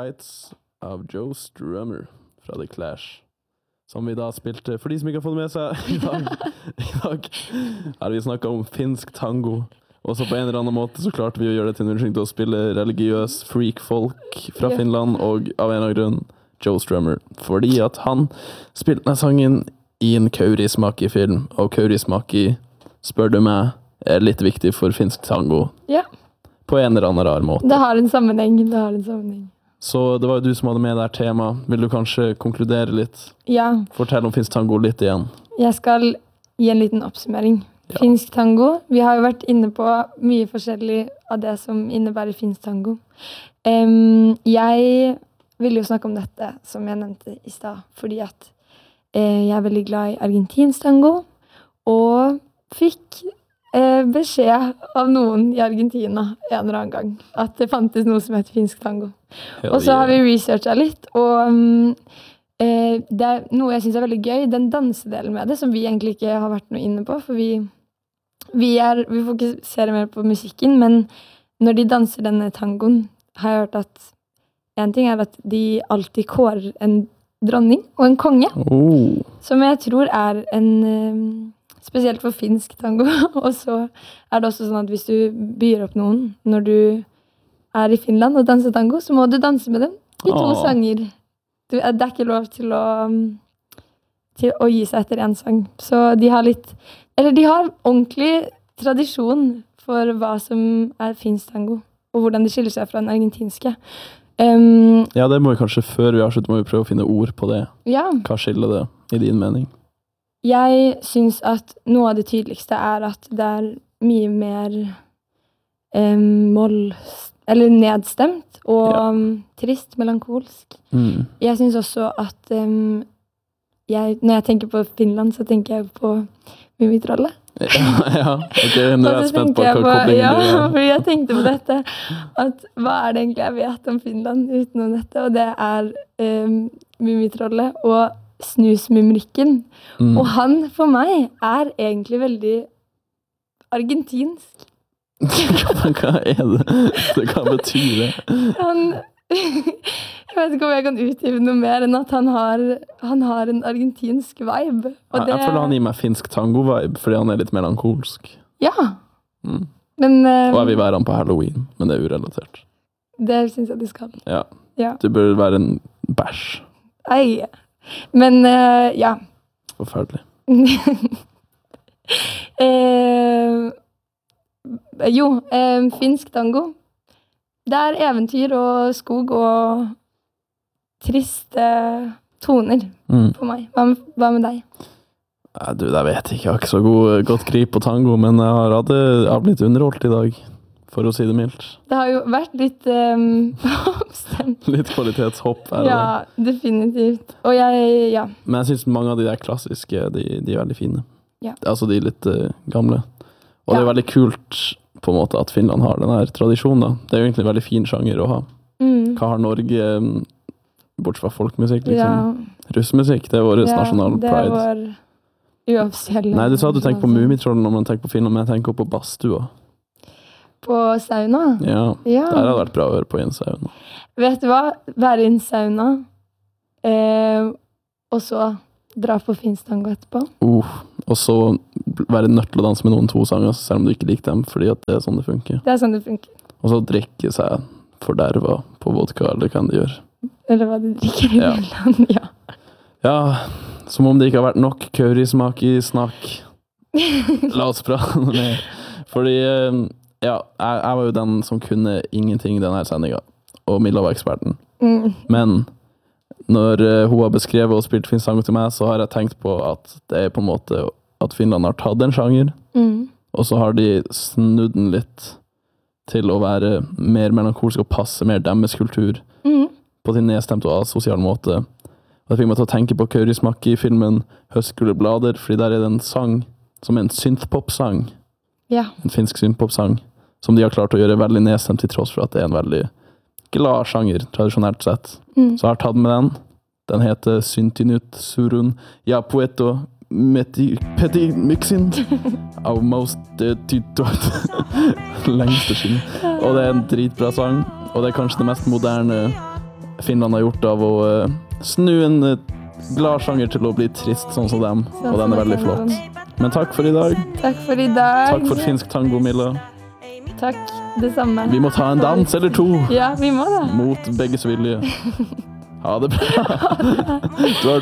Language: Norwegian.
Lights av Joe Strummer fra The Clash. Som vi da spilte, for de som ikke har fått med seg i dag har vi snakket om finsk tango. Og så på en eller annen måte så klarte vi å gjøre det til en unnskyldning til å spille religiøs freak-folk fra Finland, og av en eller annen grunn Joe Strummer. Fordi at han spilte denne sangen i en kaurismaki-film, og kaurismaki, spør du meg, er litt viktig for finsk tango. Ja. På en eller annen rar måte. Det har en sammenheng, Så det var jo du som hadde med der tema. Vil du kanskje konkludere litt? Ja. Fortell om finsk tango litt igjen. Jeg skal gi en liten oppsummering. Ja. Finsk tango. Vi har jo vært inne på mye forskjellig av det som innebærer finsk tango. Jeg vil jo snakke om dette, som jeg nevnte i stad, fordi at jeg er veldig glad i argentinsk tango, og fikk beskjed av noen i Argentina en eller annen gang at det fantes noe som heter finsk tango. Og så har vi researchet litt, og det er noe jeg synes er veldig gøy, den dansedelen med det, som vi egentlig ikke har vært noe inne på, for vi fokuserer mer på musikken, men når de danser denne tangoen, har jeg hørt at en ting er at de alltid kårer en dronning og en konge, som jeg tror er en spesielt for finsk tango. Og så er det også sånn at hvis du byr opp noen når du er i Finland og danser tango, så må du danse med dem i 2 sanger. Det er ikke lov til å gi seg etter en sang. Så de har de har ordentlig tradisjon for hva som er finsk tango, og hvordan det skiller seg fra den argentinske. Ja, det må vi kanskje, før vi avslutter, må vi prøve å finne ord på det. Ja. Hva skiller det i din mening? Jeg synes at noe av det tydeligste er at det er mye mer nedstemt og trist, melankolsk. Jeg synes også at når jeg tenker på Finland, så tenker jeg på Mummitrollet. Ja, ok, nå er jeg spent på hva koblingen du gjør. Ja, for jeg tenkte på dette, at hva er det egentlig jeg vet om Finland utenom dette, og det er Mummitrollet og Snusmumrikken. Og han, for meg, er egentlig veldig argentinsk. Hva er det? Hva betyr det? Jeg vet ikke om jeg kan utgive noe mer enn at han har en argentinsk vibe. Og jeg føler han gir meg finsk tango-vibe, fordi han er litt melankolsk. Ja. Men, og jeg vil være han på Halloween, men det er urelatert. Det synes jeg du skal. Ja. Du bør være en bæsj. Ei. Men, ja. Forferdelig. Finsk tango. Det er eventyr og skog og triste toner for meg. Hva med deg? Du, jeg vet ikke. Jeg har ikke så godt grip på tango, men jeg har blitt underholdt i dag, for å si det mildt. Det har jo vært litt oppstemt. Litt kvalitetshopp. Ja, definitivt. Og Men jeg synes mange av de der klassiske, de er veldig fine. Ja. Altså de litt gamle. Og det er veldig kult på en måte at Finland har denne tradisjonen da. Det er jo egentlig en veldig fin sjanger å ha. Hva har Norge, bortsett fra folkmusikk liksom? Ja. Russmusikk, det er vår nasjonal pride. Det er vår uoffisielle. Nei, du sa at du tenker på Mummitrollen når man tenker på Finland, men jeg tenker på badstua. På sauna? Ja, der hadde det vært bra å høre på i en sauna. Vet du hva? Være i en sauna, og så dra på finsk tango etterpå. Og så være nødt til å danse med noen 2 sanger, selv om du ikke liker dem, fordi at det er sånn det funker. Det er sånn det funker. Og så drikke seg forderva på vodka, eller hva de gjør. Eller hva de drikker i Finland, Ja, som om det ikke har vært nok kaurismak i snakk. La oss prate mer. Fordi, jeg var jo den som kunne ingenting i denne sendingen, og Milla var eksperten. Men når hun har beskrevet og spilt finsk tango til meg, så har jeg tenkt på at det er på en måte at Finland har tatt en sjanger, og så har de snudd den litt til å være mer melankolsk og passe mer deres kultur på sin nedstemte og asosial måte. Og det fikk meg til å tenke på kaurismaki i filmen Høstgule blader, fordi der er det en sang som er en synthpop-sang. Ja. En finsk synthpop-sang, som de har klart å gjøre veldig nedstemt til tross for at det er en veldig glad sjanger, tradisjonelt sett. Så jeg har tatt med den. Den heter Syntinut Surun Ja Poeto Petit Mixin av Most Titot. Lengste skinn. Og det er en dritbra sang, og det er kanskje det mest moderne Finland har gjort av å snu en glad sjanger til å bli trist sånn som dem, og den er veldig flott. Men takk for i dag. Takk for i dag. Takk for finsk tango, Milla. Takk, det samme. Vi må ta en dans eller to. Ja, vi må det. Mot begges vilje. Ha det bra. Du har